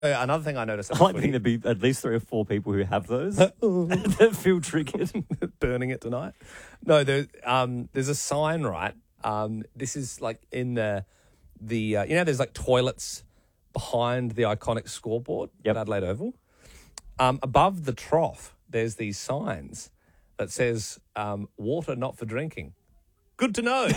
Another thing I noticed. I like thinking there'd be at least 3 or 4 people who have those that feel triggered. Burning it tonight. No, there's a sign, right? This is like in the there's like toilets behind the iconic scoreboard at Adelaide Oval. Above the trough, there's these signs that says water not for drinking. Good to know.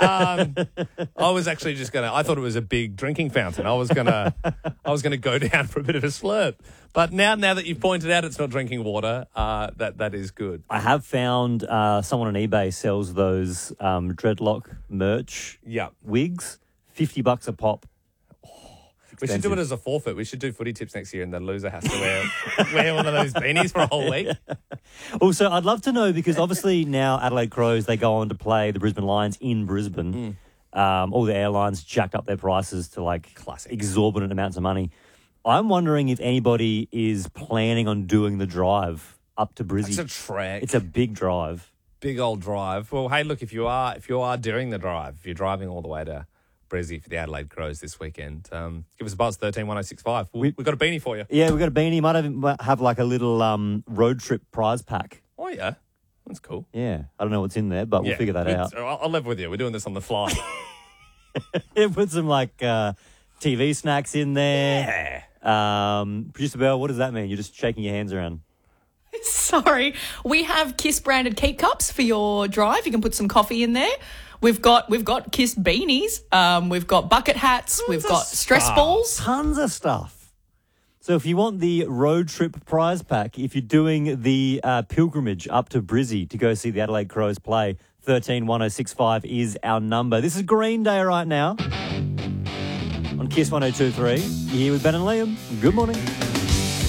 I was actually I thought it was a big drinking fountain. I was gonna go down for a bit of a slurp. But now that you've pointed out it's not drinking water, that is good. I have found someone on eBay sells those dreadlock merch wigs, $50 a pop. We should do it as a forfeit. We should do footy tips next year and the loser has to wear one of those beanies for a whole week. Also, I'd love to know, because obviously now Adelaide Crows, they go on to play the Brisbane Lions in Brisbane. All the airlines jacked up their prices to exorbitant amounts of money. I'm wondering if anybody is planning on doing the drive up to Brisbane. It's a trek. It's a big drive. Big old drive. Well, hey, look, if you are doing the drive, if you're driving all the way to Brizzy for the Adelaide Crows this weekend, give us a buzz, 131065. We've got a beanie for you. Yeah, we've got a beanie. Might have like a little road trip prize pack. Oh, yeah. That's cool. Yeah. I don't know what's in there, but we'll figure that out. I'll live with you. We're doing this on the fly. Put some TV snacks in there. Yeah. Producer Bell, what does that mean? You're just shaking your hands around. Sorry. We have Kiss branded keep cups for your drive. You can put some coffee in there. We've got Kiss beanies. We've got bucket hats. We've got stress balls. Tons of stuff. So if you want the road trip prize pack, if you're doing the pilgrimage up to Brizzy to go see the Adelaide Crows play, 131065 is our number. This is Green Day right now on Kiss 102.3. You're here with Ben and Liam. Good morning.